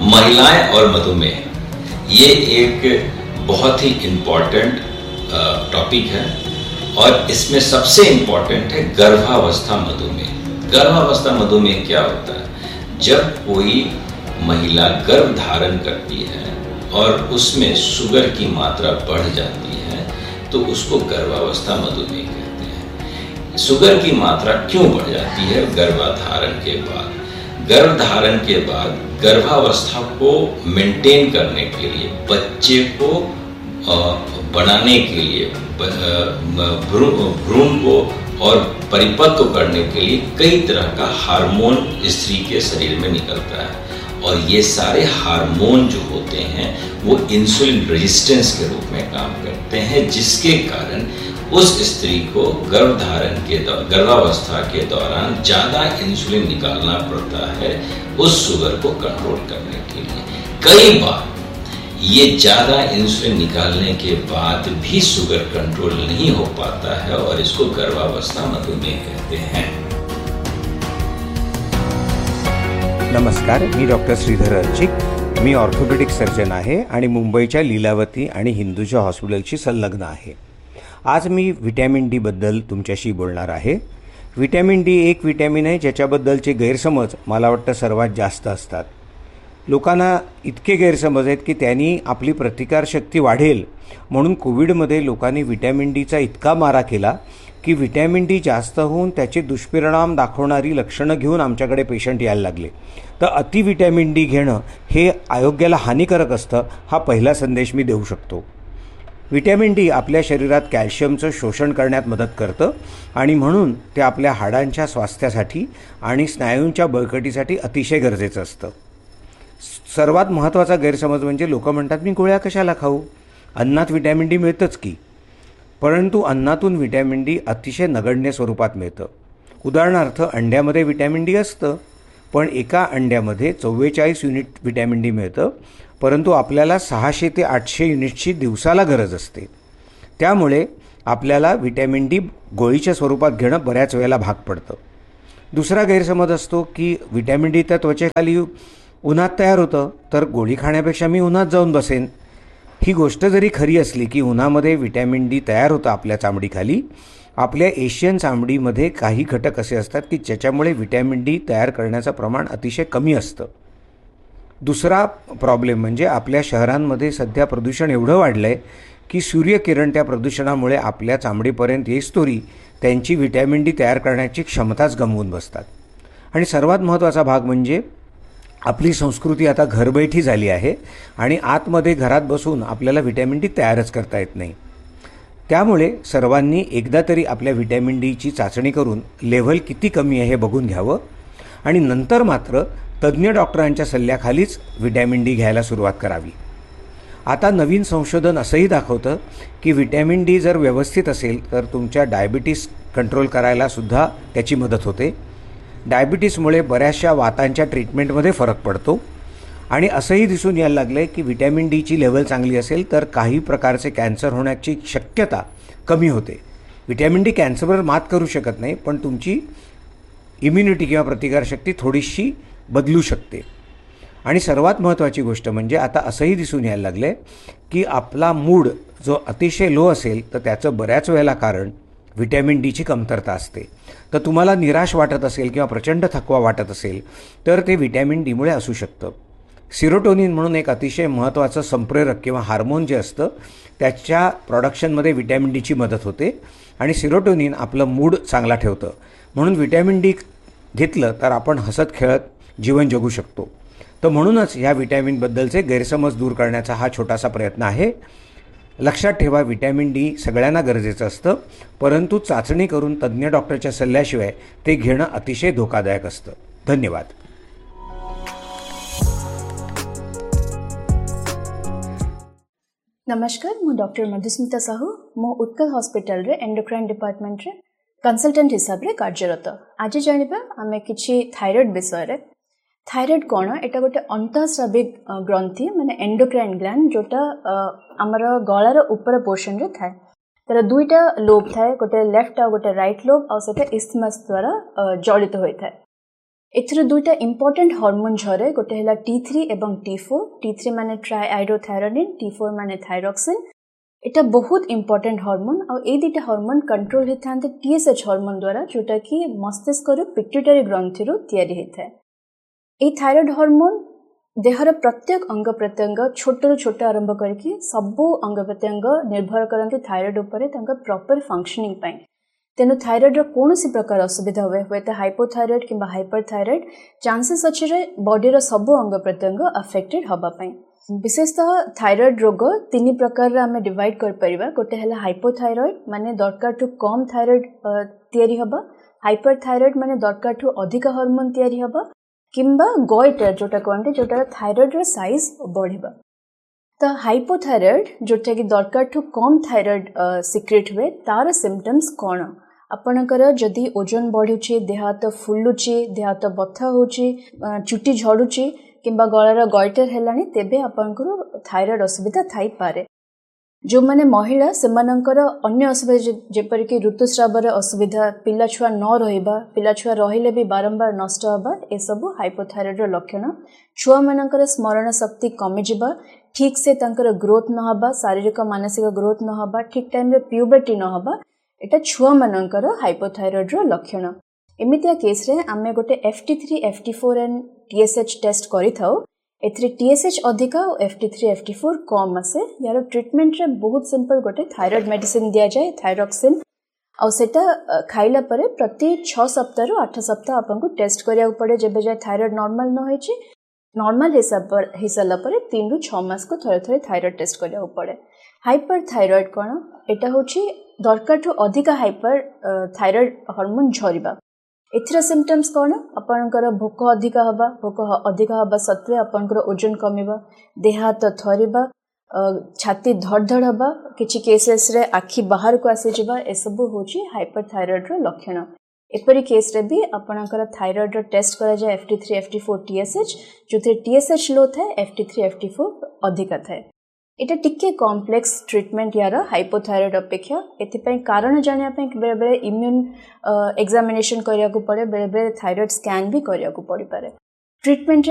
महिलाएं और मधुमेह, ये एक बहुत ही इम्पॉर्टेंट टॉपिक है और इसमें सबसे इम्पॉर्टेंट है गर्भावस्था मधुमेह। गर्भावस्था मधुमेह क्या होता है? जब कोई महिला गर्भ धारण करती है और उसमें शुगर की मात्रा बढ़ जाती है तो उसको गर्भावस्था मधुमेह कहते हैं। शुगर की मात्रा क्यों बढ़ जाती है गर्भाधारण के बाद? गर्भधारण के बाद गर्भावस्था को मेंटेन करने के लिए, बच्चे को बनाने के लिए, भ्रूण को और परिपक्व करने के लिए कई तरह का हार्मोन स्त्री के शरीर में निकलता है और ये सारे हार्मोन जो होते हैं वो इंसुलिन रेजिस्टेंस के रूप में काम करते हैं, जिसके कारण उस स्त्री को गर्भावस्था के दौरान ज़्यादा इंसुलिन निकालना पड़ता है उस शुगर को कंट्रोल करने के लिए। कई बार ये ज़्यादा इंसुलिन निकालने के बाद भी शुगर कंट्रोल नहीं हो पाता है और इसको गर्भावस्था मधुमेह कहते हैं। नमस्कार, मी डॉक्टर श्रीधर अर्चिक। मी ऑर्थोपेडिक सर्जन आहे आणि मुंबईच्या लीलावती आणि हिंदुजा हॉस्पिटलशी संलग्न आहे। आज मी व्हिटॅमिन डी बद्दल तुमच्याशी बोलणार आहे। व्हिटॅमिन डी एक व्हिटॅमिन आहे ज्याच्याबद्दलचे गैरसमज मला वाटतं सर्वात जास्त असतात। लोकांना इतके गैरसमज आहेत की त्यांनी आपली प्रतिकारशक्ती वाढेल म्हणून कोविडमध्ये लोकांनी व्हिटॅमिन डीचा इतका मारा केला की व्हिटॅमिन डी जास्त होऊन त्याचे दुष्परिणाम दाखवणारी लक्षणं घेऊन आमच्याकडे पेशंट यायला लागले। तर अति व्हिटॅमिन डी घेणं हे आरोग्याला हानिकारक असतं, हा पहिला संदेश मी देऊ शकतो। व्हिटॅमिन डी आपल्या शरीरात कॅल्शियमचं शोषण करण्यात मदत करतं आणि म्हणून ते आपल्या हाडांच्या स्वास्थ्यासाठी आणि स्नायूंच्या बळकटीसाठी अतिशय गरजेचं असतं। सर्वात महत्त्वाचा गैरसमज म्हणजे लोक म्हणतात मी गोळ्या कशाला खाऊ, अन्नात व्हिटॅमिन डी मिळतंच की। परंतु अन्नातून व्हिटॅमिन डी अतिशय नगण्य स्वरूपात मिळतं। उदाहरणार्थ अंड्यामध्ये व्हिटॅमिन डी असतं, पण एका अंड्यामध्ये 44 युनिट व्हिटॅमिन डी मिळतं, परंतु आपल्याला 600 ते 800 युनिट्सची दिवसाला गरज असते। त्यामुळे आपल्याला व्हिटॅमिन डी गोळीच्या स्वरूपात घेणं बऱ्याच वेळेला भाग पडतं। दुसरा गैरसमज असतो की व्हिटॅमिन डी तर त्वचेखाली उन्हात तयार होतं, तर गोळी खाण्यापेक्षा मी उन्हात जाऊन बसेन। ही गोष्ट जरी खरी असली की उन्हामध्ये व्हिटॅमिन डी तयार होतं आपल्या चामडीखाली, आपल्या एशियन चामडीमध्ये काही घटक असे असतात की ज्याच्यामुळे व्हिटॅमिन डी तयार करण्याचं प्रमाण अतिशय कमी असतं। दुसरा प्रॉब्लेम म्हणजे आपल्या शहरांमध्ये सध्या प्रदूषण एवढं वाढलं आहे की सूर्यकिरण त्या प्रदूषणामुळे आपल्या चामडीपर्यंत येईस्तोरी त्यांची व्हिटॅमिन डी तयार करण्याची क्षमताच गमावून बसतात। आणि सर्वात महत्त्वाचा भाग म्हणजे आपली संस्कृती आता घरबैठी झाली आहे आणि आतमध्ये घरात बसून आपल्याला व्हिटॅमिन डी तयारच करता येत नाही। त्यामुळे सर्वांनी एकदा तरी आपल्या व्हिटॅमिन डीची चाचणी करून लेव्हल किती कमी आहे हे बघून घ्यावं आणि नंतर मात्र तज्ज्ञ डॉक्टरांच्या सल्ल्याखालीच व्हिटॅमिन डी घ्यायला सुरुवात करावी। आता नवीन संशोधन असंही दाखवतं की व्हिटॅमिन डी जर व्यवस्थित असेल तर तुमच्या डायबिटीस कंट्रोल करायला सुद्धा त्याची मदत होते। डायबिटीसमुळे बऱ्याचशा वातांच्या ट्रीटमेंटमध्ये फरक पडतो आणि असंही दिसून यायला लागलं आहे की व्हिटॅमिन डीची लेवल चांगली असेल तर काही प्रकारचे कॅन्सर होण्याची शक्यता कमी होते। व्हिटॅमिन डी कॅन्सरवर मात करू शकत नाही, पण तुमची इम्युनिटी किंवा प्रतिकारशक्ती थोडीशी बदलू शकते। आणि सर्वात महत्त्वाची गोष्ट म्हणजे आता असंही दिसून यायला लागलं आहे की आपला मूड जो अतिशय लो असेल तर त्याचं बऱ्याच वेळेला कारण व्हिटॅमिन डीची कमतरता असते। तर तुम्हाला निराश वाटत असेल किंवा प्रचंड थकवा वाटत असेल तर ते व्हिटॅमिन डीमुळे असू शकतं। सिरोटोनिन म्हणून एक अतिशय महत्त्वाचं संप्रेरक किंवा हार्मोन जे असतं त्याच्या प्रोडक्शनमध्ये व्हिटॅमिन डीची मदत होते आणि सिरोटोनिन आपलं मूड चांगला ठेवतं। म्हणून व्हिटॅमिन डी घेतलं तर आपण हसत खेळत जीवन जगू शकतो। तर म्हणूनच ह्या व्हिटॅमिनबद्दलचे गैरसमज दूर करण्याचा हा छोटासा प्रयत्न आहे। लक्षात ठेवा, व्हिटॅमिन डी सगळ्यांना गरजेचं असतं, परंतु चाचणी करून तज्ज्ञ डॉक्टरच्या सल्ल्याशिवाय ते घेणं अतिशय धोकादायक असतं। धन्यवाद। नमस्कार, मु डॉक्टर मधुस्मिता साहू। मो उत्कल हॉस्पिटल रे एंडोक्राइन डिपार्टमेंट रे कंसल्टेंट हिसाब रे कार्यरत। आज जानिबा आमे किछि थायराइड विषय रे। थायराइड कोन? एटा गोटे अंतःस्राविक ग्रंथि माने एंडोक्राइन ग्लैंड जोटा हमर गळार ऊपर पोर्शन रे थाए। तर दुईटा लोब थाए, गोटे लेफ्ट आ गोटे राइट लोब, और सेटा इस्थमस द्वारा जड़ित होय थाए। एथिर दुईटा इंपोर्टेंट हार्मोन झरे गोटे है T3 एवं T4 T3 Mane ट्राइआइडोथायरोनिन T4 Mane thyroxine Etah बहुत इंपोर्टेंट हार्मोन और ए दुईटा हार्मोन कंट्रोल होता है TSH हार्मोन द्वारा जोटा कि मस्तिष्क पिट्यूटरी ग्रंथि तैयारी होता है। ये थायराइड हार्मोन देहर प्रत्येक अंग प्रत्यंग छोट छोट आरंभ करके सबू अंग प्रत्यंग निर्भर करते थायराइड उपरे प्रॉपर फंक्शनिंग पाई। तेणु थायराइड कौन सी प्रकार असुविधा हुए हुए तो हाइपोथायराइड किंबा हाइपरथायराइड चांसेस अच्छे बॉडीर सबू अंग प्रत्यंग अफेक्टेड हवापाई। विशेषतः थायराइड रोग तीन प्रकार आम डिवाइड कर परिबा। गोटे है हाइपोथायराइड माने दरकार ठू कम थायराइड तैयारी हबा, हाइपरथायराइड माने दरकार ठू अधिक हार्मोन तैयारी हबा किंबा गोइटर जोटा कहते जोटा थायराइड साइज बढ़िबा। तो हाइपोथायराइड जोटा कि दरकार ठू कम थायराइड सिक्रेट हुए तार सिम्पटम्स कौन आपणकर जदि ओजन बढ़ुची देह हाथ फुलुची देह हाथ बथा होची चुटी झड़ुची किंबा गलार गोइटर हेलानी तेबे आपणकर थायराइड असुविधा थाई पारे। जो माने महिला सेमानंकर अन्य असुविधा जेपरिक ऋतुस्रावर असुविधा पिला छुआ न रहिबा पिला छुआ रहिले भी बारंबार नष्ट हबा ए सब हाइपोथायराइड लक्षण। छुआ मानकर स्मरण शक्ति कमी जिबा, ठीक से तांकर ग्रोथ न हबा, शारीरिक मानसिक ग्रोथ न हबा, ठीक टाइम रे प्यूबर्टी न हबा एटा छुआ मानकर हाइपोथायराइड लक्षण। एमितिया केस रे आमे गोटे FT3 FT4 end TSH taste करि थाउ। एथरे TSH अधिका और FT3 FT4 कम आसे। यार ट्रीटमेंट रे बहुत सिंपल गोटे थायराइड मेडिसिन दिया जाए थायरॉक्सिन और सेटा खाइला परे प्रति 6 सप्ताह रु 8 सप्ताह आपको टेस्ट करिया पड़े जेबे जाय थायराइड नॉर्मल न होइछि। नॉर्मल हिसाब पर 3 रु 6 मास को थरे थरे थायराइड टेस्ट करिया पड़े। हाइपरथायराइड कोन एटा होछि दरकार ठू अधिक हाइपर थायराइड हार्मोन झरिबा। एथिरा सिम्पटम्स कौन आपणकर भोक अधिक हबा, भोक अधिक हबा सत्वे आपणकर ओजन कमिबा, देह हाथ थरिबा, छाती धड़धड़ हबा, किछि केसेस रे आखि बाहर को आसी जिबा ए सब होछि हाइपरथायराइड रो लक्षण। एपरी केस रे भी आपणकर थायराइड रो टेस्ट करा जाय FT3 FT4 TSH जोथे TSH low थाए FT3 FT4 अधिक थाए। एटा टिके कॉम्प्लेक्स ट्रीटमेंट यार हाइपोथायराइड अपेक्षा एथिपई कारण जानिया पे बेले बेले इम्यून एग्जामिनेशन करिया को पड़े, बेले बेले थायराइड स्कैन भी करिया को पड़ी पारे। ट्रीटमेंट